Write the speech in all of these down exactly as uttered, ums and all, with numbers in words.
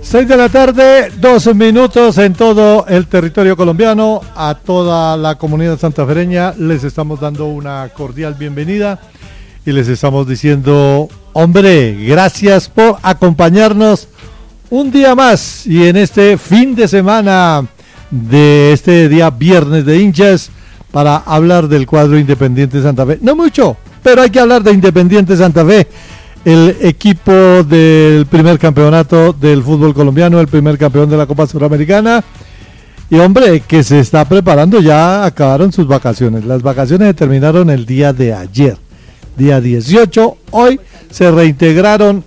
seis de la tarde, doce minutos en todo el territorio colombiano. A toda la comunidad santafereña les estamos dando una cordial bienvenida y les estamos diciendo, hombre, gracias por acompañarnos un día más y en este fin de semana de este día viernes de hinchas para hablar del cuadro Independiente Santa Fe. No mucho, pero hay que hablar de Independiente Santa Fe, el equipo del primer campeonato del fútbol colombiano, el primer campeón de la Copa Suramericana. Y hombre, que se está preparando, ya acabaron sus vacaciones. Las vacaciones terminaron el día de ayer, día dieciocho. Hoy se reintegraron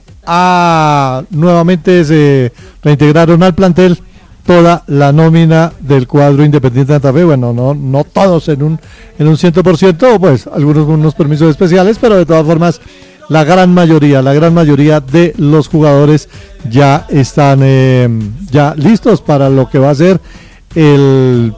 a, nuevamente se reintegraron al plantel toda la nómina del cuadro Independiente Santa Fe. Bueno, no, no todos en un en un cien por ciento, pues algunos con unos permisos especiales, pero de todas formas la gran mayoría, la gran mayoría de los jugadores ya están eh, ya listos para lo que va a ser el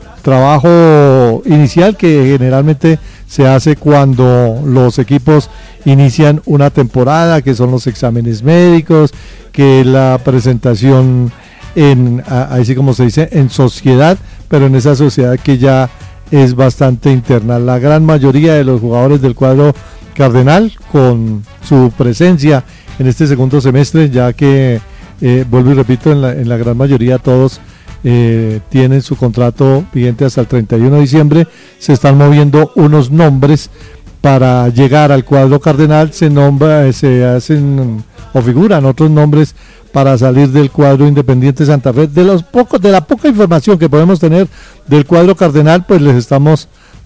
trabajo inicial que generalmente se hace cuando los equipos inician una temporada, que son los exámenes médicos, que la presentación en, así como se dice, en sociedad, pero en esa sociedad que ya es bastante interna. La gran mayoría de los jugadores del cuadro cardenal con su presencia en este segundo semestre, ya que eh, vuelvo y repito, en la, en la gran mayoría todos eh, tienen su contrato vigente hasta el treinta y uno de diciembre. Se están moviendo unos nombres para llegar al cuadro cardenal, se nombra, se hacen o figuran otros nombres para salir del cuadro Independiente Santa Fe. De los pocos, de la poca información que podemos tener del cuadro cardenal, pues les estamos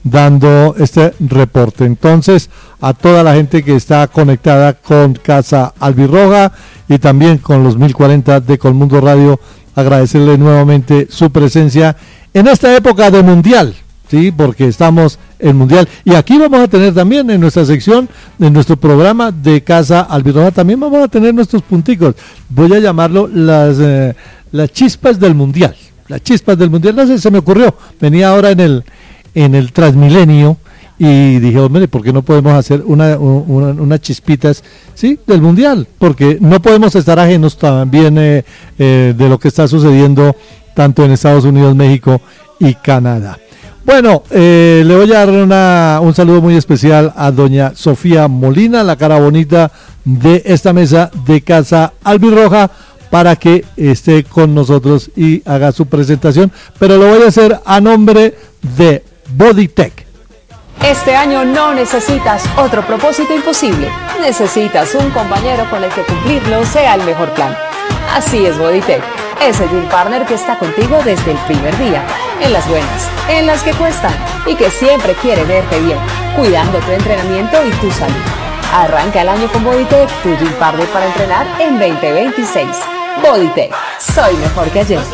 dando este reporte. Entonces, a toda la gente que está conectada con Casa Albirroja y también con los mil cuarenta de Colmundo Radio, agradecerle nuevamente su presencia en esta época de mundial, sí, porque estamos en mundial. Y aquí vamos a tener también en nuestra sección, en nuestro programa de Casa Albirroja, también vamos a tener nuestros punticos. Voy a llamarlo las, eh, las chispas del mundial. Las chispas del mundial, no sé, se me ocurrió. Venía ahora en el en el Transmilenio y dije, hombre, ¿por qué no podemos hacer una, una, unas chispitas, sí, del mundial? Porque no podemos estar ajenos también eh, eh, de lo que está sucediendo tanto en Estados Unidos, México y Canadá. Bueno, eh, le voy a dar una, un saludo muy especial a doña Sofía Molina, la cara bonita de esta mesa de Casa Albirroja, para que esté con nosotros y haga su presentación, pero lo voy a hacer a nombre de Bodytech. Este año no necesitas otro propósito imposible, necesitas un compañero con el que cumplirlo sea el mejor plan. Así es Bodytech, ese gym partner que está contigo desde el primer día, en las buenas, en las que cuestan y que siempre quiere verte bien, cuidando tu entrenamiento y tu salud. Arranca el año con Bodytech, tu gym partner para entrenar en veinte veintiséis. Bodytech, soy mejor que ayer.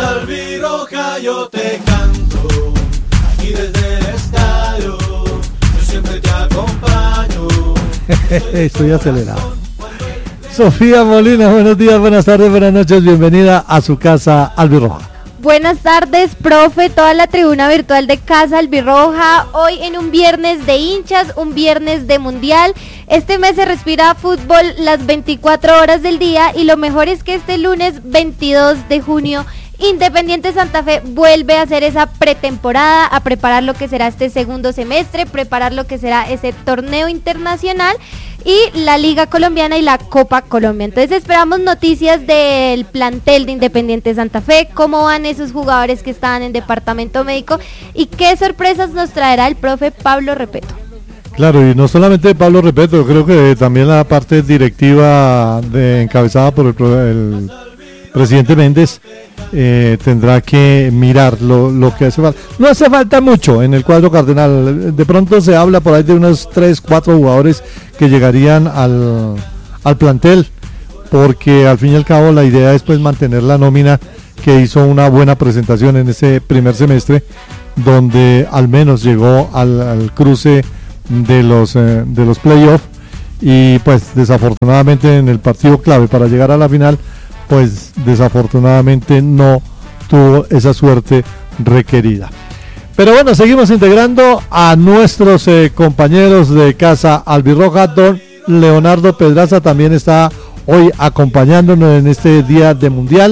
Yo te canto, aquí desde el estadio, yo siempre te acompaño. Estoy acelerado. Sofía Molina, buenos días, buenas tardes, buenas noches, bienvenida a su Casa Albirroja. Buenas tardes, profe, toda la tribuna virtual de Casa Albirroja, hoy en un viernes de hinchas, un viernes de mundial. Este mes se respira fútbol las veinticuatro horas del día y lo mejor es que este lunes veintidós de junio Independiente Santa Fe vuelve a hacer esa pretemporada, a preparar lo que será este segundo semestre, preparar lo que será ese torneo internacional y la Liga Colombiana y la Copa Colombia. Entonces esperamos noticias del plantel de Independiente Santa Fe, cómo van esos jugadores que estaban en departamento médico y qué sorpresas nos traerá el profe Pablo Repeto. Claro, y no solamente Pablo Repeto, creo que también la parte directiva de, encabezada por el, el presidente Méndez eh, tendrá que mirar lo, lo que hace falta. No hace falta mucho en el cuadro cardenal, de pronto se habla por ahí de unos tres, cuatro jugadores que llegarían al, al plantel, porque al fin y al cabo la idea es pues mantener la nómina que hizo una buena presentación en ese primer semestre, donde al menos llegó al, al cruce de los eh, de los playoffs y pues desafortunadamente en el partido clave para llegar a la final pues desafortunadamente no tuvo esa suerte requerida. Pero bueno, seguimos integrando a nuestros eh, compañeros de Casa Albirroja. Don Leonardo Pedraza también está hoy acompañándonos en este día de mundial.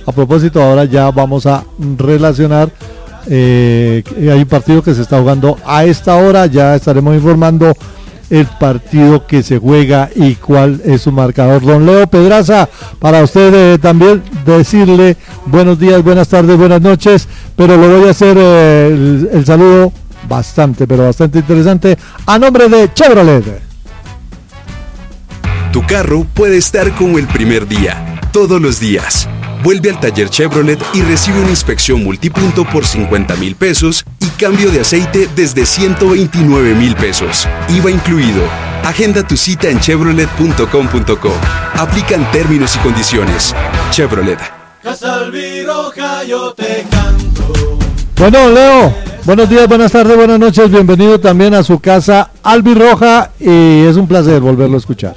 A propósito, ahora ya vamos a relacionar, eh, hay un partido que se está jugando a esta hora, ya estaremos informando el partido que se juega y cuál es su marcador. Don Leo Pedraza, para usted eh, también decirle buenos días, buenas tardes, buenas noches, pero le voy a hacer eh, el, el saludo bastante, pero bastante interesante a nombre de Chevrolet. Tu carro puede estar como el primer día, todos los días. Vuelve al taller Chevrolet y recibe una inspección multipunto por cincuenta mil pesos y cambio de aceite desde ciento veintinueve mil pesos. I V A incluido. Agenda tu cita en chevrolet punto com punto co. Aplican términos y condiciones. Chevrolet. Casa Albirroja, yo te canto. Bueno, Leo, buenos días, buenas tardes, buenas noches. Bienvenido también a su casa Albirroja y es un placer volverlo a escuchar.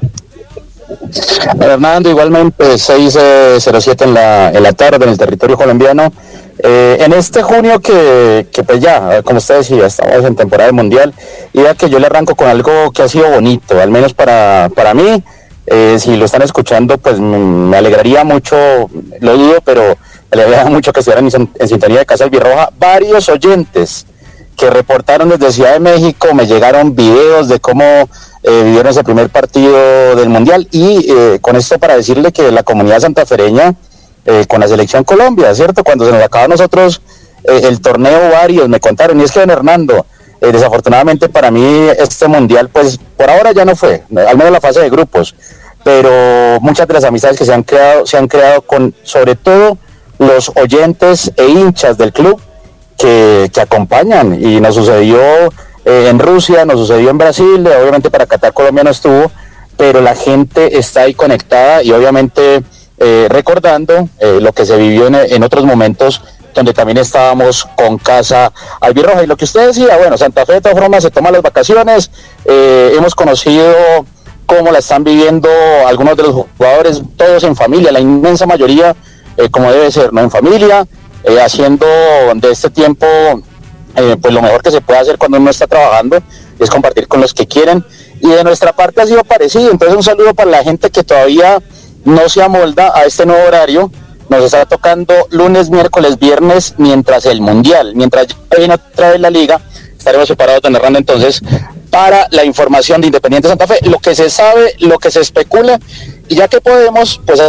Hernando, igualmente seis cero siete en la, en la tarde en el territorio colombiano. Eh, en este junio que, que pues ya, como usted decía, estamos en temporada mundial, y ya que yo le arranco con algo que ha sido bonito, al menos para, para mí. Eh, si lo están escuchando, pues me, me alegraría mucho, lo dudo, pero me alegraría mucho que estuvieran en, en sintonía de Casa Albirroja. Varios oyentes que reportaron desde Ciudad de México, me llegaron videos de cómo eh, vivieron ese primer partido del Mundial, y eh, con esto para decirle que la comunidad santafereña, eh, con la selección Colombia, ¿cierto? Cuando se nos acaba a nosotros eh, el torneo, varios me contaron, y es que don Hernando, eh, desafortunadamente para mí este Mundial, pues por ahora ya no fue, al menos la fase de grupos, pero muchas de las amistades que se han creado, se han creado con, sobre todo, los oyentes e hinchas del club, Que, que acompañan, y nos sucedió eh, en Rusia, nos sucedió en Brasil, eh, obviamente para Qatar Colombia no estuvo, pero la gente está ahí conectada y obviamente eh, recordando eh, lo que se vivió en, en otros momentos donde también estábamos con Casa Albirroja. Y lo que usted decía, bueno, Santa Fe de todas formas se toma las vacaciones, eh, hemos conocido cómo la están viviendo algunos de los jugadores, todos en familia, la inmensa mayoría, eh, como debe ser, ¿no? En familia, Eh, haciendo de este tiempo eh, pues lo mejor que se puede hacer cuando uno está trabajando, es compartir con los que quieren, y de nuestra parte ha sido parecido. Entonces un saludo para la gente que todavía no se amolda a este nuevo horario. Nos está tocando lunes, miércoles, viernes, mientras el Mundial, mientras ya viene otra vez la Liga, estaremos separados, don Hernando, entonces para la información de Independiente Santa Fe, lo que se sabe, lo que se especula, y ya que podemos, pues...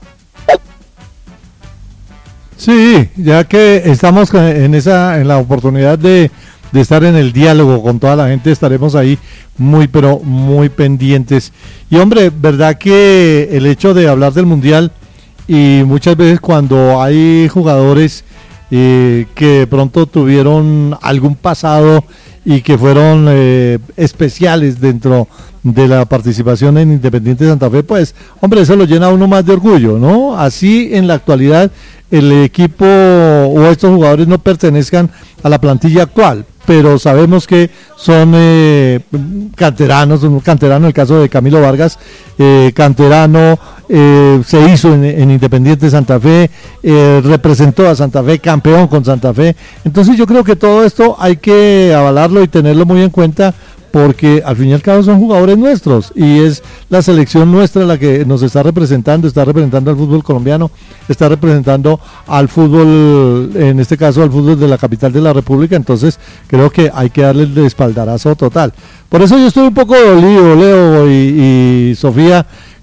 Sí, ya que estamos en esa, en la oportunidad de, de estar en el diálogo con toda la gente, estaremos ahí muy, pero muy pendientes. Y hombre, verdad que el hecho de hablar del Mundial, y muchas veces cuando hay jugadores eh, que de pronto tuvieron algún pasado y que fueron eh, especiales dentro de la participación en Independiente Santa Fe, pues, hombre, eso lo llena a uno más de orgullo, ¿no? Así en la actualidad el equipo o estos jugadores no pertenezcan a la plantilla actual, pero sabemos que son eh, canteranos, un canterano, en el caso de Camilo Vargas, eh, canterano, eh, se hizo en, en Independiente Santa Fe, eh, representó a Santa Fe, campeón con Santa Fe. Entonces yo creo que todo esto hay que avalarlo y tenerlo muy en cuenta, porque al fin y al cabo son jugadores nuestros y es la selección nuestra la que nos está representando, está representando al fútbol colombiano, está representando al fútbol, en este caso al fútbol de la capital de la República. Entonces creo que hay que darle el espaldarazo total. Por eso yo estoy un poco dolido, Leo y, y Sofía,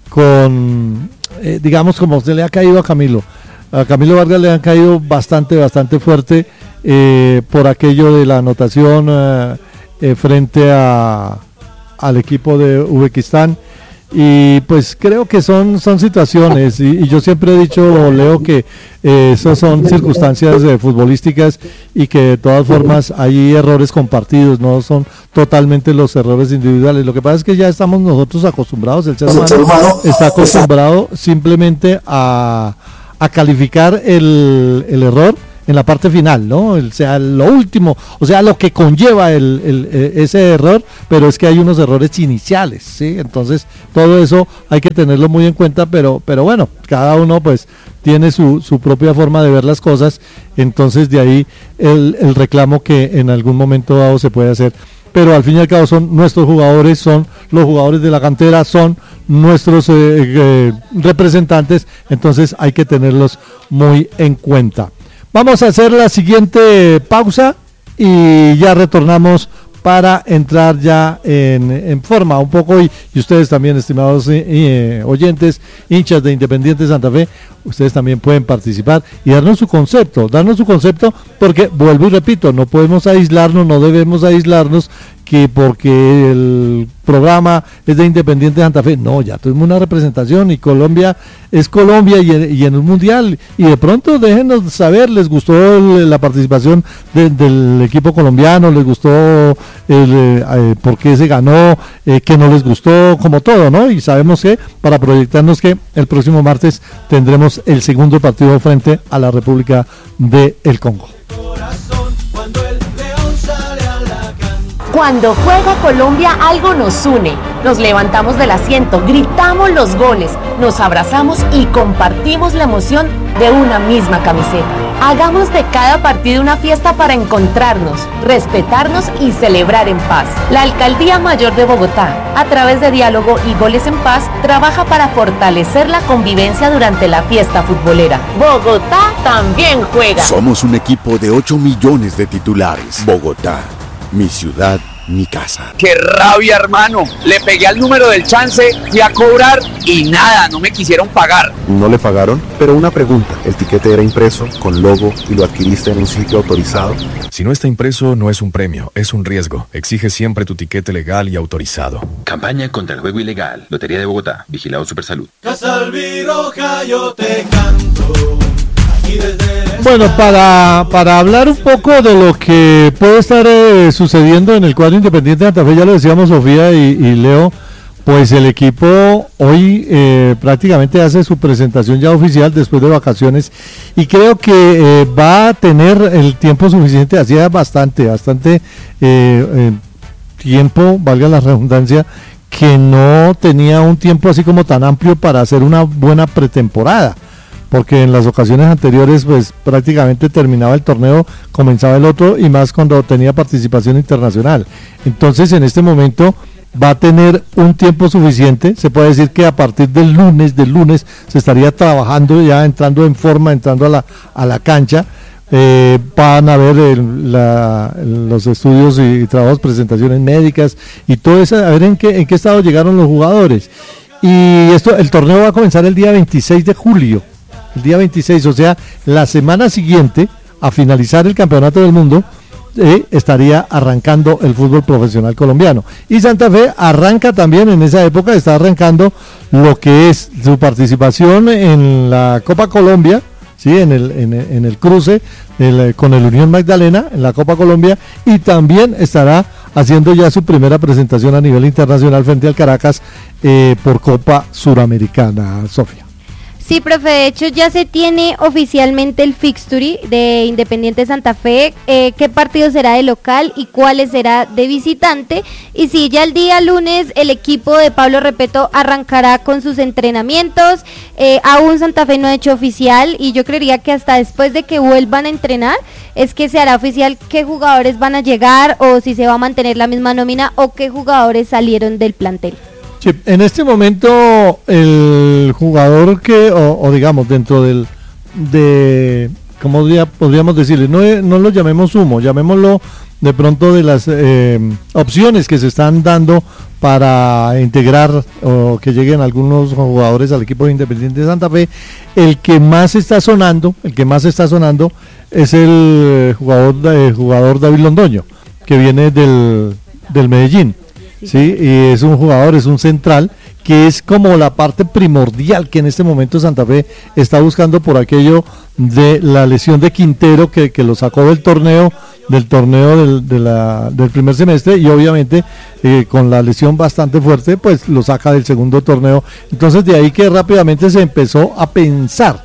con, eh, digamos, como se le ha caído a Camilo. A Camilo Vargas le han caído bastante, bastante fuerte eh, por aquello de la anotación eh, Eh, frente a al equipo de Uzbekistán, y pues creo que son son situaciones y, y yo siempre he dicho, Leo, que eh, esas son circunstancias eh, futbolísticas y que de todas formas hay errores compartidos, no son totalmente los errores individuales. Lo que pasa es que ya estamos nosotros acostumbrados, el ser humano está acostumbrado simplemente a, a calificar el, el error en la parte final, ¿no? O sea, lo último, o sea, lo que conlleva el, el, ese error, pero es que hay unos errores iniciales, ¿sí? Entonces, todo eso hay que tenerlo muy en cuenta, pero, pero bueno, cada uno pues tiene su, su propia forma de ver las cosas, entonces de ahí el, el reclamo que en algún momento dado se puede hacer. Pero al fin y al cabo son nuestros jugadores, son los jugadores de la cantera son nuestros eh, eh, representantes, entonces hay que tenerlos muy en cuenta. Vamos a hacer la siguiente pausa y ya retornamos para entrar ya en, en forma un poco, y, y ustedes también, estimados eh, eh, oyentes, hinchas de Independiente Santa Fe, ustedes también pueden participar y darnos su concepto, darnos su concepto, porque vuelvo y repito, no podemos aislarnos, no debemos aislarnos, que porque el programa es de Independiente Santa Fe, no, ya tuvimos una representación y Colombia es Colombia y en, y en el Mundial, y de pronto déjenos saber, les gustó el, la participación de, del equipo colombiano, les gustó el, eh, por qué se ganó, eh, que no les gustó, como todo, ¿no? Y sabemos que para proyectarnos que el próximo martes tendremos el segundo partido frente a la República del Congo. Cuando juega Colombia, algo nos une. Nos levantamos del asiento, gritamos los goles, nos abrazamos y compartimos la emoción de una misma camiseta. Hagamos de cada partido una fiesta para encontrarnos, respetarnos y celebrar en paz. La Alcaldía Mayor de Bogotá, a través de Diálogo y Goles en Paz, trabaja para fortalecer la convivencia durante la fiesta futbolera. Bogotá también juega. Somos un equipo de ocho millones de titulares. Bogotá, mi ciudad, mi casa. ¡Qué rabia, hermano! Le pegué al número del chance, fui a cobrar y nada, no me quisieron pagar. ¿No le pagaron? Pero una pregunta, ¿el tiquete era impreso, con logo y lo adquiriste en un sitio autorizado? Si no está impreso, no es un premio, es un riesgo. Exige siempre tu tiquete legal y autorizado. Campaña contra el juego ilegal. Lotería de Bogotá. Vigilado Supersalud. Casa Albiroja, yo te canto. Bueno, para, para hablar un poco de lo que puede estar eh, sucediendo en el cuadro Independiente de Santa Fe, ya lo decíamos Sofía y, y Leo, pues el equipo hoy eh, prácticamente hace su presentación ya oficial después de vacaciones, y creo que eh, va a tener el tiempo suficiente, hacía bastante, bastante eh, eh, tiempo, valga la redundancia, que no tenía un tiempo así como tan amplio para hacer una buena pretemporada, porque en las ocasiones anteriores pues prácticamente terminaba el torneo, comenzaba el otro, y más cuando tenía participación internacional. Entonces en este momento va a tener un tiempo suficiente, se puede decir que a partir del lunes, del lunes se estaría trabajando ya, entrando en forma, entrando a la, a la cancha. Eh, van a ver el, la, los estudios y trabajos, presentaciones médicas y todo eso, a ver en qué, en qué estado llegaron los jugadores. Y esto, el torneo va a comenzar el día veintiséis de julio. El día veintiséis, o sea, la semana siguiente a finalizar el Campeonato del Mundo, eh, estaría arrancando el fútbol profesional colombiano. Y Santa Fe arranca también en esa época, está arrancando lo que es su participación en la Copa Colombia, sí, en el, en, en el cruce el, con el Unión Magdalena en la Copa Colombia, y también estará haciendo ya su primera presentación a nivel internacional frente al Caracas eh, por Copa Suramericana. Sofía. Sí, profe, de hecho ya se tiene oficialmente el fixture de Independiente Santa Fe, eh, qué partido será de local y cuáles será de visitante, y sí, ya el día lunes el equipo de Pablo Repeto arrancará con sus entrenamientos. eh, aún Santa Fe no ha hecho oficial, y yo creería que hasta después de que vuelvan a entrenar es que se hará oficial qué jugadores van a llegar, o si se va a mantener la misma nómina, o qué jugadores salieron del plantel. Sí, en este momento el jugador que, o, o digamos, dentro del, de, ¿cómo podríamos decirle? No, no lo llamemos humo, llamémoslo de pronto de las eh, opciones que se están dando para integrar o que lleguen algunos jugadores al equipo de Independiente de Santa Fe. El que más está sonando, el que más está sonando es el jugador, el jugador David Londoño, que viene del, del Medellín. Sí, y es un jugador, es un central, que es como la parte primordial que en este momento Santa Fe está buscando, por aquello de la lesión de Quintero, que, que lo sacó del torneo, del torneo del, de la, del primer semestre, y obviamente eh, con la lesión bastante fuerte, pues lo saca del segundo torneo. Entonces de ahí que rápidamente se empezó a pensar,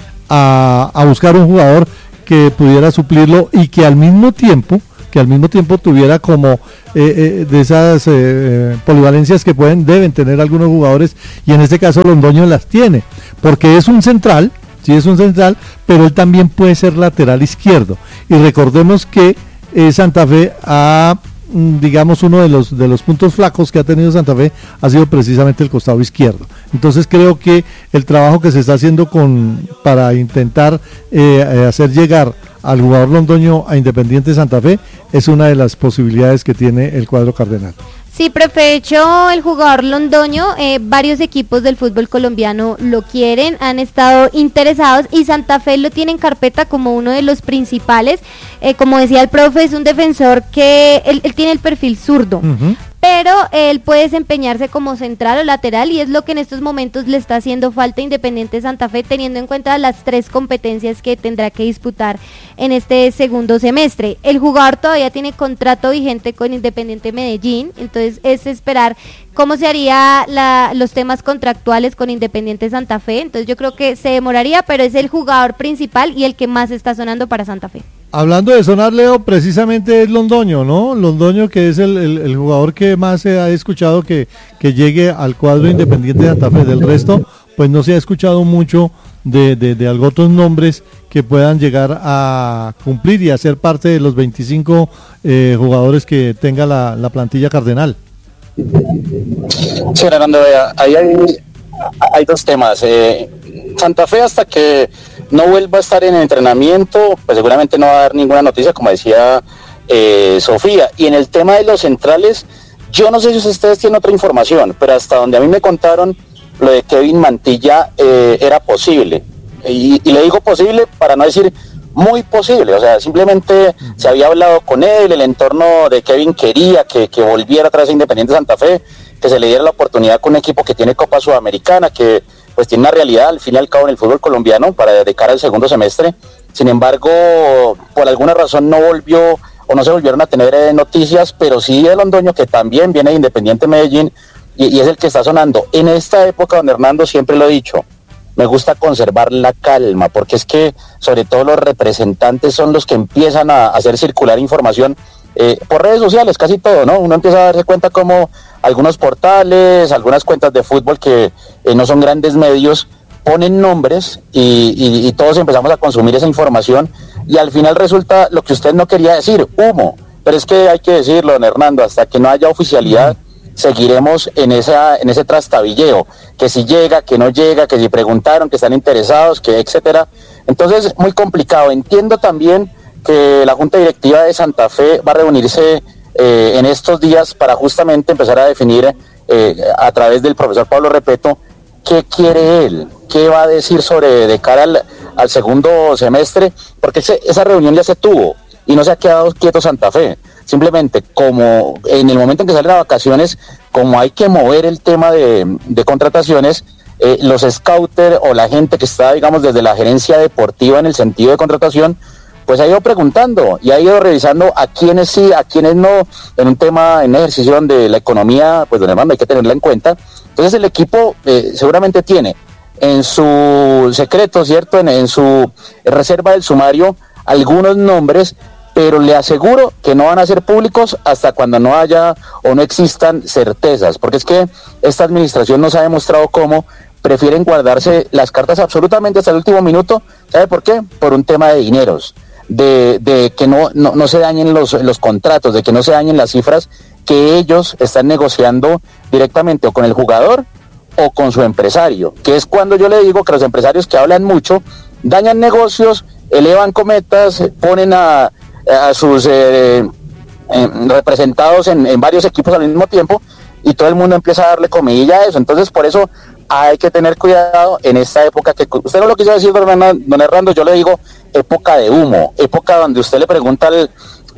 a, a buscar un jugador que pudiera suplirlo, y que al mismo tiempo que al mismo tiempo tuviera como eh, eh, de esas eh, polivalencias que pueden, deben tener algunos jugadores, y en este caso Londoño las tiene, porque es un central, sí es un central, pero él también puede ser lateral izquierdo, y recordemos que eh, Santa Fe ha digamos, uno de los de los puntos flacos que ha tenido Santa Fe ha sido precisamente el costado izquierdo. Entonces creo que el trabajo que se está haciendo con para intentar eh, hacer llegar al jugador londoño a Independiente Santa Fe es una de las posibilidades que tiene el cuadro cardenal. Sí, profe, de hecho el jugador londoño, eh, varios equipos del fútbol colombiano lo quieren, han estado interesados y Santa Fe lo tiene en carpeta como uno de los principales. Eh, como decía el profe, es un defensor que él, él tiene el perfil zurdo. Uh-huh. Pero él puede desempeñarse como central o lateral y es lo que en estos momentos le está haciendo falta a Independiente Santa Fe, teniendo en cuenta las tres competencias que tendrá que disputar en este segundo semestre. El jugador todavía tiene contrato vigente con Independiente Medellín, entonces es esperar cómo se haría la, los temas contractuales con Independiente Santa Fe. Entonces yo creo que se demoraría, pero es el jugador principal y el que más está sonando para Santa Fe. Hablando de sonar, Leo, precisamente es Londoño, ¿no? Londoño, que es el, el, el jugador que más se ha escuchado que, que llegue al cuadro Independiente de Santa Fe. Del resto, pues no se ha escuchado mucho de, de, de algo otros nombres que puedan llegar a cumplir y a ser parte de los veinticinco eh, jugadores que tenga la, la plantilla cardenal. Sí, Fernando, ahí hay, hay dos temas. Eh, Santa Fe, hasta que no vuelva a estar en entrenamiento, pues seguramente no va a dar ninguna noticia, como decía eh, Sofía. Y en el tema de los centrales, yo no sé si ustedes tienen otra información, pero hasta donde a mí me contaron, lo de Kevin Mantilla eh, era posible. Y, y le digo posible para no decir muy posible, o sea, simplemente se había hablado con él, el entorno de Kevin quería que, que volviera otra vez a Independiente Santa Fe, que se le diera la oportunidad con un equipo que tiene Copa Sudamericana, que pues tiene una realidad al fin y al cabo en el fútbol colombiano para de cara al segundo semestre. Sin embargo, por alguna razón no volvió o no se volvieron a tener eh, noticias, pero sí el Londoño, que también viene de Independiente Medellín y, y es el que está sonando. En esta época, don Hernando, siempre lo he dicho, me gusta conservar la calma, porque es que sobre todo los representantes son los que empiezan a hacer circular información eh, por redes sociales, casi todo, ¿no? Uno empieza a darse cuenta como algunos portales, algunas cuentas de fútbol que eh, no son grandes medios, ponen nombres y, y, y todos empezamos a consumir esa información y al final resulta lo que usted no quería decir, humo. Pero es que hay que decirlo, don Hernando, hasta que no haya oficialidad, seguiremos en esa en ese trastabilleo, que si llega, que no llega, que si preguntaron, que están interesados, que etcétera. Entonces, muy complicado. Entiendo también que la Junta Directiva de Santa Fe va a reunirse eh, en estos días para justamente empezar a definir eh, a través del profesor Pablo Repeto qué quiere él, qué va a decir sobre de cara al, al segundo semestre, porque ese, esa reunión ya se tuvo y no se ha quedado quieto Santa Fe. Simplemente, como en el momento en que salen a vacaciones, como hay que mover el tema de, de contrataciones, eh, los scouters o la gente que está, digamos, desde la gerencia deportiva en el sentido de contratación, pues ha ido preguntando y ha ido revisando a quienes sí, a quienes no, en un tema, en un ejercicio donde la economía, pues don Hermano, hay que tenerla en cuenta. Entonces el equipo eh, seguramente tiene en su secreto, ¿cierto?, en, en su reserva del sumario, algunos nombres, pero le aseguro que no van a ser públicos hasta cuando no haya o no existan certezas, porque es que esta administración nos ha demostrado cómo prefieren guardarse las cartas absolutamente hasta el último minuto. ¿Sabe por qué? Por un tema de dineros, de, de que no, no, no se dañen los, los contratos, de que no se dañen las cifras que ellos están negociando directamente o con el jugador o con su empresario, que es cuando yo le digo que los empresarios que hablan mucho dañan negocios, elevan cometas, ponen a a sus eh, eh, representados en, en varios equipos al mismo tiempo y todo el mundo empieza a darle comidilla a eso. Entonces por eso hay que tener cuidado en esta época que usted no lo quiso decir, don Hernando, yo le digo época de humo, época donde usted le pregunta al,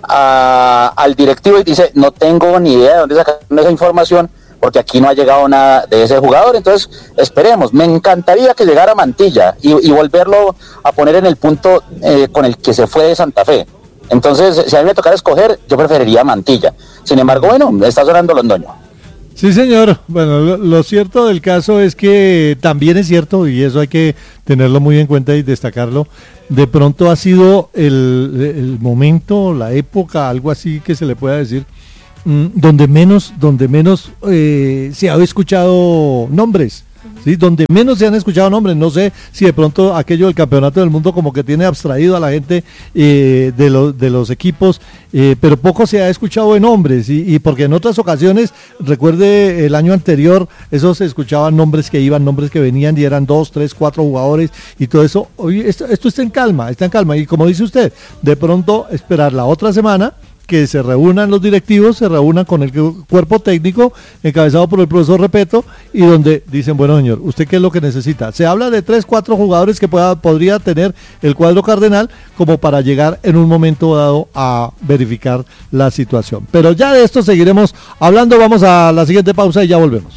a, al directivo y dice no tengo ni idea de dónde sacaron esa información porque aquí no ha llegado nada de ese jugador. Entonces esperemos, me encantaría que llegara Mantilla y, y volverlo a poner en el punto eh, con el que se fue de Santa Fe. Entonces, si a mí me tocara escoger, yo preferiría Mantilla. Sin embargo, bueno, está sonando Londoño. Sí, señor. Bueno, lo, lo cierto del caso es que también es cierto, y eso hay que tenerlo muy en cuenta y destacarlo, de pronto ha sido el, el momento, la época, algo así que se le pueda decir, mmm, donde menos, donde menos eh, se ha escuchado nombres. ¿sí? Donde menos se han escuchado nombres. No sé si de pronto aquello del campeonato del mundo como que tiene abstraído a la gente eh, de, lo, de los equipos, eh, pero poco se ha escuchado de nombres, y, y porque en otras ocasiones, recuerde el año anterior, eso se escuchaban nombres que iban, nombres que venían y eran dos, tres, cuatro jugadores y todo eso. Hoy esto, esto está en calma, está en calma, y como dice usted, de pronto esperar la otra semana que se reúnan los directivos, se reúnan con el cuerpo técnico encabezado por el profesor Repeto, y donde dicen, bueno señor, ¿usted qué es lo que necesita? Se habla de tres, cuatro jugadores que pueda, podría tener el cuadro cardenal como para llegar en un momento dado a verificar la situación. Pero ya de esto seguiremos hablando. Vamos a la siguiente pausa y ya volvemos.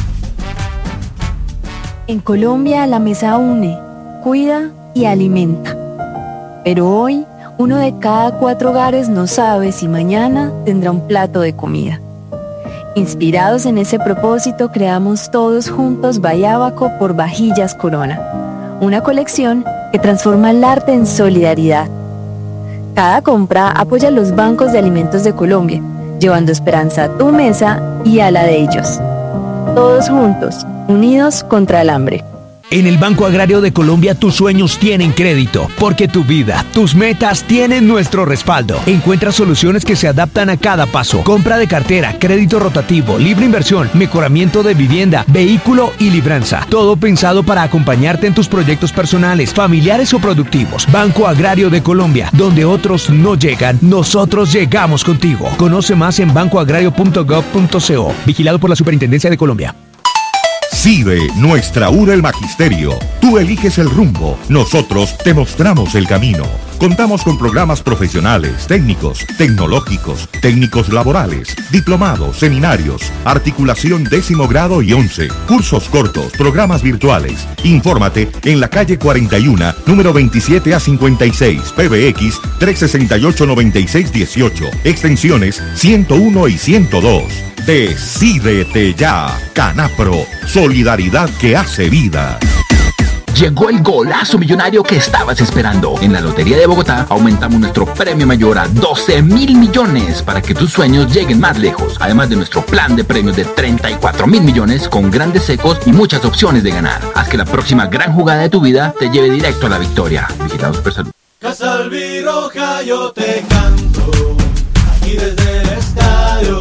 En Colombia la mesa une, cuida y alimenta. Pero hoy uno de cada cuatro hogares no sabe si mañana tendrá un plato de comida. Inspirados en ese propósito, creamos todos juntos Bayábaco por Vajillas Corona, una colección que transforma el arte en solidaridad. Cada compra apoya a los bancos de alimentos de Colombia, llevando esperanza a tu mesa y a la de ellos. Todos juntos, unidos contra el hambre. En el Banco Agrario de Colombia tus sueños tienen crédito, porque tu vida, tus metas tienen nuestro respaldo. Encuentra soluciones que se adaptan a cada paso. Compra de cartera, crédito rotativo, libre inversión, mejoramiento de vivienda, vehículo y libranza. Todo pensado para acompañarte en tus proyectos personales, familiares o productivos. Banco Agrario de Colombia, donde otros no llegan, nosotros llegamos contigo. Conoce más en banco agrario punto gov punto co. Vigilado por la Superintendencia de Colombia. CIDE, nuestra U R el Magisterio. Tú eliges el rumbo, nosotros te mostramos el camino. Contamos con programas profesionales, técnicos, tecnológicos, técnicos laborales, diplomados, seminarios, articulación décimo grado y once, cursos cortos, programas virtuales. Infórmate en la calle cuarenta y uno, número veintisiete a cincuenta y seis, P B X tres seis ocho, nueve seis uno ocho, extensiones ciento uno y ciento dos. Decídete ya, Canapro, solidaridad que hace vida. Llegó el golazo millonario que estabas esperando. En la Lotería de Bogotá aumentamos nuestro premio mayor a doce mil millones para que tus sueños lleguen más lejos. Además de nuestro plan de premios de treinta y cuatro mil millones con grandes secos y muchas opciones de ganar. Haz que la próxima gran jugada de tu vida te lleve directo a la victoria. Vigilado Supersalud. Casa Albirroja yo te canto, aquí desde el estadio.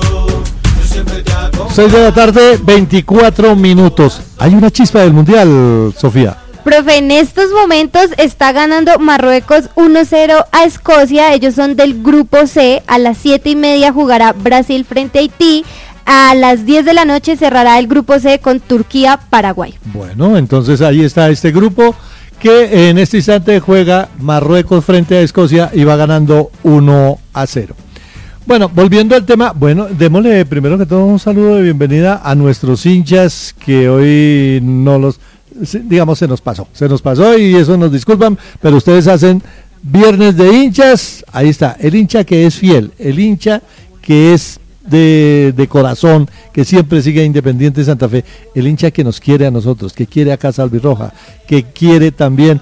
seis de la tarde, veinticuatro minutos. Hay una chispa del Mundial, Sofía. Profe, en estos momentos está ganando Marruecos uno cero a Escocia. Ellos son del grupo C. A las siete y media jugará Brasil frente a Haití. A las diez de la noche cerrará el grupo C con Turquía-Paraguay. Bueno, entonces ahí está este grupo que en este instante juega Marruecos frente a Escocia y va ganando uno a cero. Bueno, volviendo al tema, bueno, démosle primero que todo un saludo de bienvenida a nuestros hinchas que hoy no los, digamos, se nos pasó, se nos pasó y eso nos disculpan, pero ustedes hacen viernes de hinchas, ahí está, el hincha que es fiel, el hincha que es de, de corazón, que siempre sigue a Independiente Santa Fe, el hincha que nos quiere a nosotros, que quiere a Casa Albirroja, que quiere también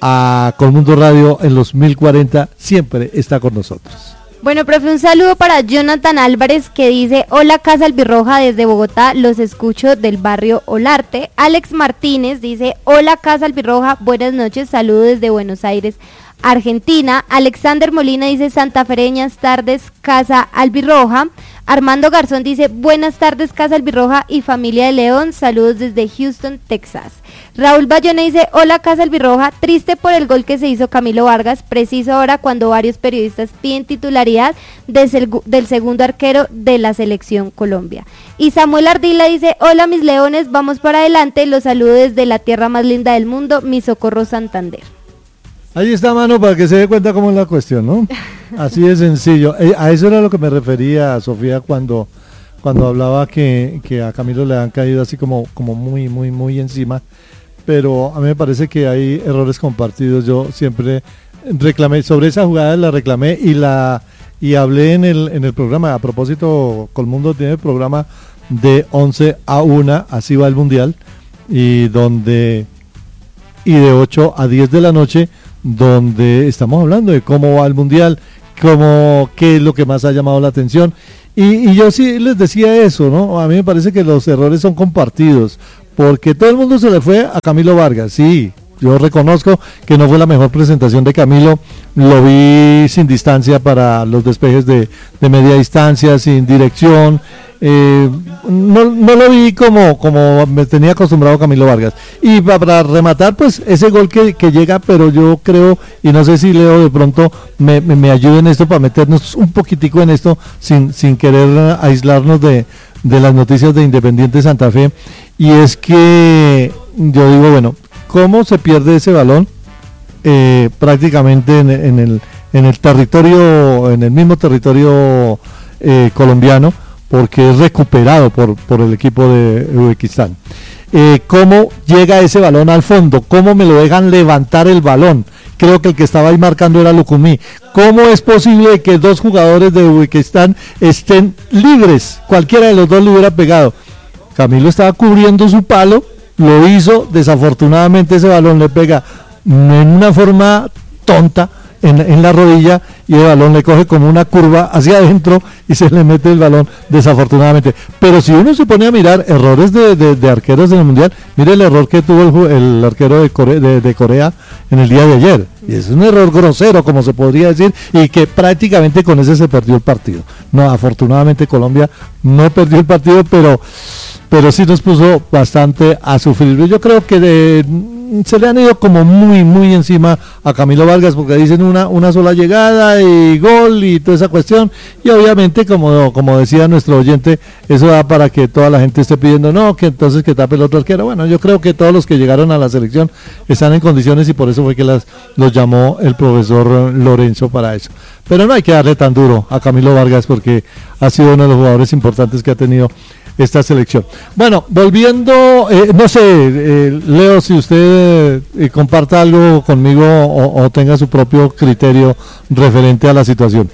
a Colmundo Radio en los mil cuarenta, siempre está con nosotros. Bueno, profe, un saludo para Jonathan Álvarez que dice, hola Casa Albirroja desde Bogotá, los escucho del barrio Olarte. Alex Martínez dice, hola Casa Albirroja, buenas noches, saludos desde Buenos Aires, Argentina. Alexander Molina dice, santafereñas tardes, Casa Albirroja. Armando Garzón dice, buenas tardes Casa Albirroja y familia de León, saludos desde Houston, Texas. Raúl Bayona dice, hola Casa Albirroja, triste por el gol que se hizo Camilo Vargas, preciso ahora cuando varios periodistas piden titularidad del, del segundo arquero de la selección Colombia. Y Samuel Ardila dice, hola mis leones, vamos para adelante, los saludos desde la tierra más linda del mundo, mi Socorro Santander. Ahí está, mano, para que se dé cuenta cómo es la cuestión, ¿no? Así de sencillo. Eh, a eso era lo que me refería, Sofía, cuando, cuando hablaba que, que a Camilo le han caído así como, como muy, muy, muy encima. Pero a mí me parece que hay errores compartidos. Yo siempre reclamé, sobre esa jugada la reclamé y la y hablé en el, en el programa. A propósito, Colmundo tiene el programa de once a una, así va el Mundial, y donde y de ocho a diez de la noche, donde estamos hablando de cómo va el Mundial, cómo, qué es lo que más ha llamado la atención. Y, y yo sí les decía eso, ¿no? A mí me parece que los errores son compartidos, porque todo el mundo se le fue a Camilo Vargas, sí. Yo reconozco que no fue la mejor presentación de Camilo, lo vi sin distancia para los despejes de, de media distancia, sin dirección, eh, no, no lo vi como, como me tenía acostumbrado Camilo Vargas. Y para rematar, pues ese gol que, que llega, pero yo creo, y no sé si Leo de pronto me, me, me ayude en esto para meternos un poquitico en esto, sin, sin querer aislarnos de, de las noticias de Independiente Santa Fe, y es que yo digo, bueno, ¿cómo se pierde ese balón? Eh, prácticamente en, en, el, en el territorio, en el mismo territorio eh, colombiano, porque es recuperado por, por el equipo de Uzbekistán. Eh, ¿Cómo llega ese balón al fondo? ¿Cómo me lo dejan levantar el balón? Creo que el que estaba ahí marcando era Lucumí. ¿Cómo es posible que dos jugadores de Uzbekistán estén libres? Cualquiera de los dos le hubiera pegado. Camilo estaba cubriendo su palo, lo hizo, desafortunadamente ese balón le pega en una forma tonta en, en la rodilla, y el balón le coge como una curva hacia adentro y se le mete el balón, desafortunadamente. Pero si uno se pone a mirar errores de, de, de arqueros en el Mundial, mire el error que tuvo el, el arquero de Corea, de, de Corea en el día de ayer, y es un error grosero, como se podría decir, y que prácticamente con ese se perdió el partido. No, afortunadamente Colombia no perdió el partido, pero pero sí nos puso bastante a sufrir. Yo creo que de, se le han ido como muy, muy encima a Camilo Vargas, porque dicen una, una sola llegada y gol y toda esa cuestión, y obviamente, como, como decía nuestro oyente, eso da para que toda la gente esté pidiendo, no, que entonces que tape el otro arquero. Bueno, yo creo que todos los que llegaron a la selección están en condiciones, y por eso fue que las, los llamó el profesor Lorenzo para eso. Pero no hay que darle tan duro a Camilo Vargas, porque ha sido uno de los jugadores importantes que ha tenido esta selección. Bueno, volviendo, eh, no sé, eh, Leo, si usted eh, comparta algo conmigo o, o tenga su propio criterio referente a la situación.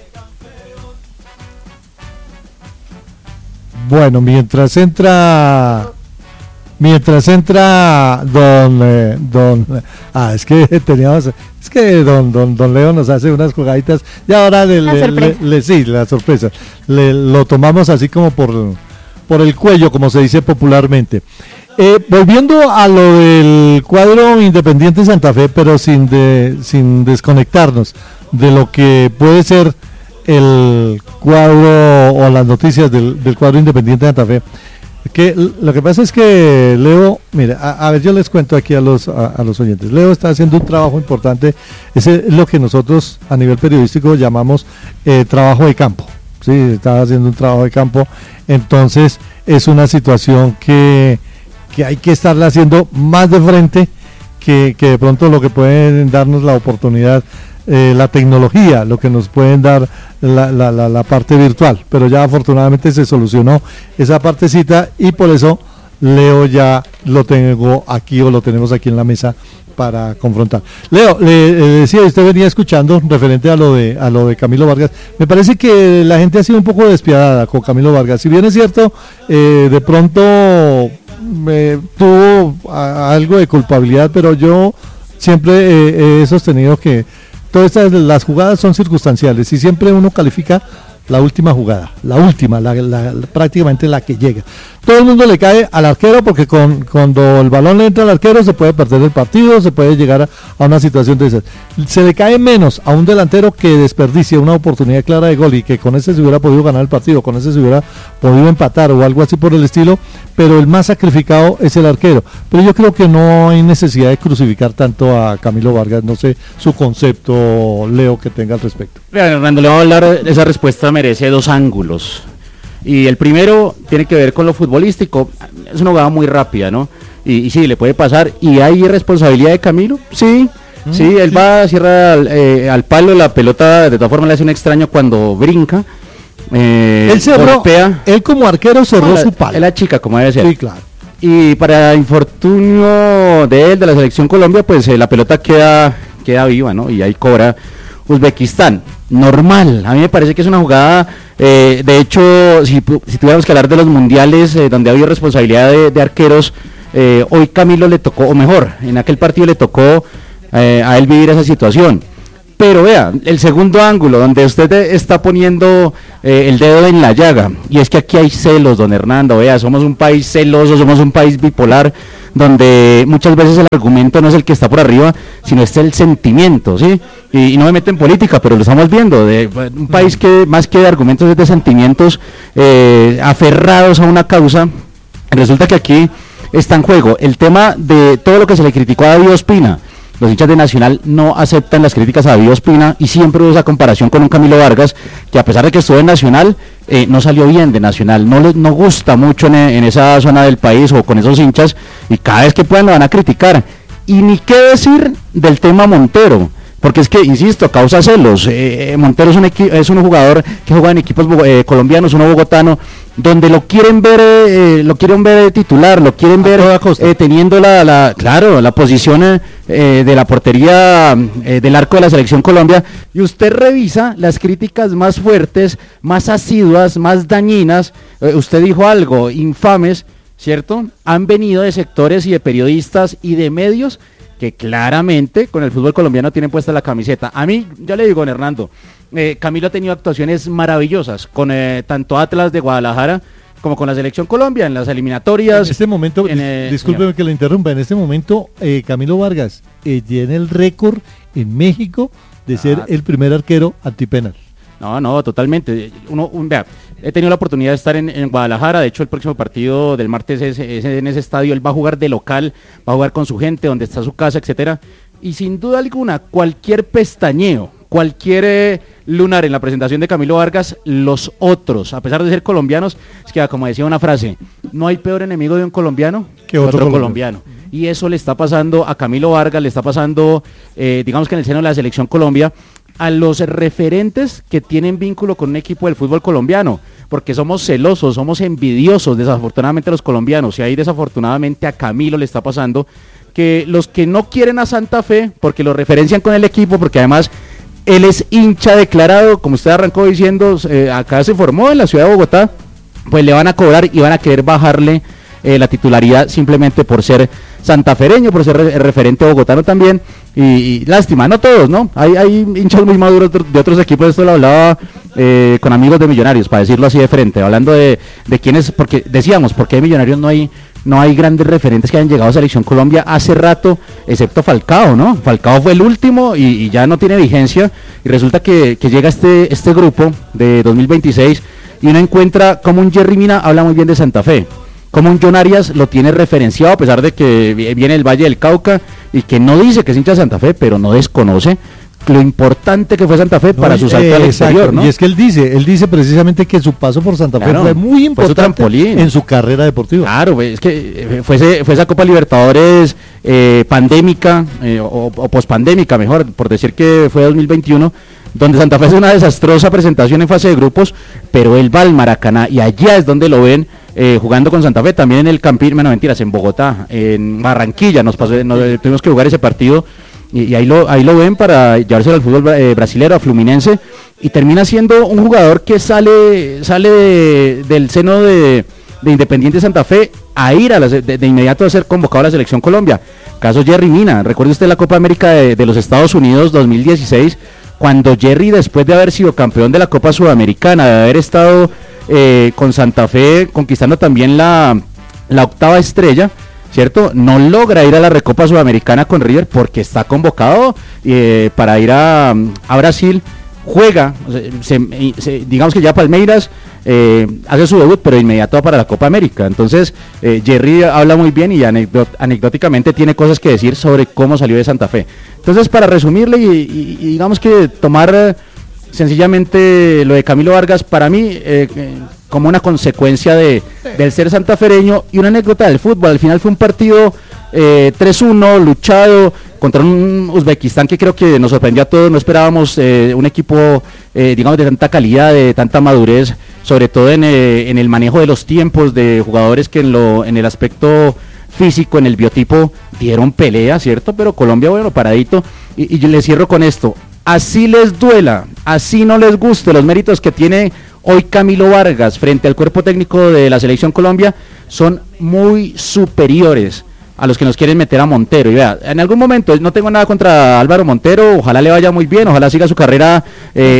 Bueno, mientras entra, mientras entra don, eh, don, ah, es que teníamos, es que don, don, don Leo nos hace unas jugaditas, y ahora le, le, le, le, sí, la sorpresa, le, lo tomamos así como por por el cuello, como se dice popularmente. Eh, volviendo a lo del cuadro Independiente Santa Fe, pero sin de, sin desconectarnos de lo que puede ser el cuadro o las noticias del, del cuadro Independiente Santa Fe, que lo que pasa es que Leo, mira, a, a ver, yo les cuento aquí a los a, a los oyentes. Leo está haciendo un trabajo importante, ese es lo que nosotros a nivel periodístico llamamos eh, trabajo de campo. Sí, estaba haciendo un trabajo de campo, entonces es una situación que, que hay que estarla haciendo más de frente, que, que de pronto lo que pueden darnos la oportunidad, eh, la tecnología, lo que nos pueden dar la, la, la, la parte virtual, pero ya afortunadamente se solucionó esa partecita, y por eso Leo ya lo tengo aquí, o lo tenemos aquí en la mesa para confrontar. Leo, le, le decía, usted venía escuchando referente a lo de a lo de Camilo Vargas. Me parece que la gente ha sido un poco despiadada con Camilo Vargas. Si bien es cierto, eh, de pronto eh, tuvo a, algo de culpabilidad, pero yo siempre eh, he sostenido que todas estas, las jugadas son circunstanciales, y siempre uno califica la última jugada, la última, la, la, prácticamente la que llega. Todo el mundo le cae al arquero, porque con, cuando el balón le entra al arquero se puede perder el partido, se puede llegar a, a una situación de esas. Se le cae menos a un delantero que desperdicia una oportunidad clara de gol, y que con ese se hubiera podido ganar el partido, con ese se hubiera podido empatar o algo así por el estilo, pero el más sacrificado es el arquero. Pero yo creo que no hay necesidad de crucificar tanto a Camilo Vargas. No sé su concepto, Leo, que tenga al respecto. Hernando, le voy a hablar, esa respuesta merece dos ángulos. Y el primero tiene que ver con lo futbolístico. Es una jugada muy rápida, ¿no? Y, y sí, le puede pasar. ¿Y hay responsabilidad de Camilo? Sí, mm, sí, él sí. va, cierra al, eh, al palo, la pelota de todas formas le hace un extraño cuando brinca. Eh, él cerró, golpea. Él como arquero cerró no, la, su palo. Es la chica, como debe ser. Sí, claro. Y para infortunio de él, de la selección Colombia, pues eh, la pelota queda, queda viva, ¿no? Y ahí cobra Uzbekistán. Normal, a mí me parece que es una jugada, eh, de hecho, si, si tuviéramos que hablar de los mundiales eh, donde había responsabilidad de, de arqueros, eh, hoy Camilo le tocó, o mejor, en aquel partido le tocó eh, a él vivir esa situación. Pero vea, el segundo ángulo, donde usted está poniendo eh, el dedo en la llaga, y es que aquí hay celos, don Hernando, vea, somos un país celoso, somos un país bipolar, donde muchas veces el argumento no es el que está por arriba, sino es el sentimiento, ¿sí? Y, y no me meto en política, pero lo estamos viendo, de un país que más que de argumentos es de sentimientos eh, aferrados a una causa. Resulta que aquí está en juego el tema de todo lo que se le criticó a David Ospina. Los hinchas de Nacional no aceptan las críticas a David Ospina y siempre hubo esa comparación con un Camilo Vargas que, a pesar de que estuvo en Nacional, eh, no salió bien de Nacional, no les no gusta mucho en, en esa zona del país o con esos hinchas, y cada vez que puedan lo van a criticar. Y ni qué decir del tema Montero, porque es que, insisto, causa celos. eh, Montero es un, es un jugador que juega en equipos eh, colombianos, uno bogotano, donde lo quieren ver eh, lo quieren ver titular, lo quieren a ver eh, teniendo la, la claro la posición eh, de la portería eh, del arco de la selección Colombia, y usted revisa las críticas más fuertes, más asiduas, más dañinas, eh, usted dijo algo, infames, ¿cierto? Han venido de sectores y de periodistas y de medios que claramente con el fútbol colombiano tienen puesta la camiseta. A mí, ya le digo, Hernando, Eh, Camilo ha tenido actuaciones maravillosas con eh, tanto Atlas de Guadalajara como con la selección Colombia en las eliminatorias. En este momento, en, eh, discúlpeme señor. que lo interrumpa, en este momento eh, Camilo Vargas eh, tiene el récord en México de ah, ser el primer arquero antipenal. No, no, totalmente. Uno, un, vea, he tenido la oportunidad de estar en, en Guadalajara, de hecho el próximo partido del martes es, es en ese estadio, él va a jugar de local, va a jugar con su gente, donde está su casa, etcétera, y sin duda alguna, cualquier pestañeo, cualquier eh, lunar en la presentación de Camilo Vargas, los otros, a pesar de ser colombianos, es que, como decía una frase, no hay peor enemigo de un colombiano que otro, otro colombiano. colombiano. Y eso le está pasando a Camilo Vargas, le está pasando, eh, digamos que en el seno de la selección Colombia, a los referentes que tienen vínculo con un equipo del fútbol colombiano, porque somos celosos, somos envidiosos, desafortunadamente, los colombianos, y ahí desafortunadamente a Camilo le está pasando que los que no quieren a Santa Fe, porque lo referencian con el equipo, porque además él es hincha declarado, como usted arrancó diciendo, eh, acá se formó en la ciudad de Bogotá, pues le van a cobrar y van a querer bajarle eh, la titularidad simplemente por ser santafereño, por ser re referente bogotano también, y, y lástima, no todos, ¿no? Hay, hay hinchas muy maduros de otros equipos, esto lo hablaba eh, con amigos de Millonarios, para decirlo así de frente, hablando de, de quiénes, porque decíamos, porque de Millonarios no hay no hay grandes referentes que hayan llegado a Selección Colombia hace rato, excepto Falcao, ¿no? Falcao fue el último y, y ya no tiene vigencia, y resulta que, que llega este, este grupo de dos mil veintiséis y uno encuentra como un Jerry Mina habla muy bien de Santa Fe, como un John Arias lo tiene referenciado, a pesar de que viene del Valle del Cauca y que no dice que es hincha de Santa Fe, pero no desconoce lo importante que fue Santa Fe para no, su salto eh, al exterior, ¿no? Y es que él dice, él dice precisamente que su paso por Santa claro, Fe fue muy importante fue su en su carrera deportiva. Claro, es que fue, ese, fue esa Copa Libertadores eh, pandémica, eh, o, o pospandémica mejor, por decir que fue dos mil veintiuno, donde Santa Fe hace una desastrosa presentación en fase de grupos, pero él va al Maracaná y allá es donde lo ven eh, jugando con Santa Fe, también en el Campín, bueno, mentiras, en Bogotá, en Barranquilla, nos pasó, nos, tuvimos que jugar ese partido. Y, y ahí lo ahí lo ven para llevárselo al fútbol eh, brasilero, a Fluminense, y termina siendo un jugador que sale sale de, del seno de, de Independiente Santa Fe a ir a la, de, de inmediato a ser convocado a la Selección Colombia. Caso Jerry Mina, recuerde usted la Copa América de, de los Estados Unidos dos mil dieciséis, cuando Jerry, después de haber sido campeón de la Copa Sudamericana, de haber estado eh, con Santa Fe conquistando también la, la octava estrella, ¿cierto? No logra ir a la Recopa Sudamericana con River porque está convocado eh, para ir a, a Brasil, juega, se, se, digamos que ya Palmeiras eh, hace su debut, pero de inmediato va para la Copa América. Entonces eh, Jerry habla muy bien y anecdot anecdóticamente tiene cosas que decir sobre cómo salió de Santa Fe. Entonces, para resumirle y, y, y digamos que tomar eh, sencillamente lo de Camilo Vargas, para mí eh, eh, como una consecuencia de, del ser santafereño y una anécdota del fútbol. Al final fue un partido eh, tres uno, luchado contra un Uzbekistán que creo que nos sorprendió a todos. No esperábamos eh, un equipo eh, digamos de tanta calidad, de tanta madurez, sobre todo en, eh, en el manejo de los tiempos de jugadores que en, lo, en el aspecto físico, en el biotipo, dieron pelea, ¿cierto? Pero Colombia, bueno, paradito. Y, y yo le cierro con esto: así les duela, así no les guste los méritos que tiene hoy Camilo Vargas frente al cuerpo técnico de la Selección Colombia, son muy superiores, a los que nos quieren meter a Montero. Y vea, en algún momento, no tengo nada contra Álvaro Montero, ojalá le vaya muy bien, ojalá siga su carrera eh,